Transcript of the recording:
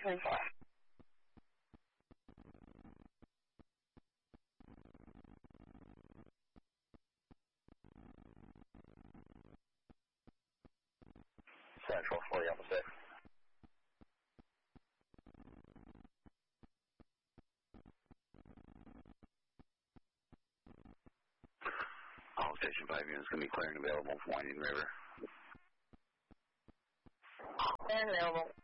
10-25. Central, fully on the 6. All Station 5 units going to be clear and available from Winding River. Clear and available.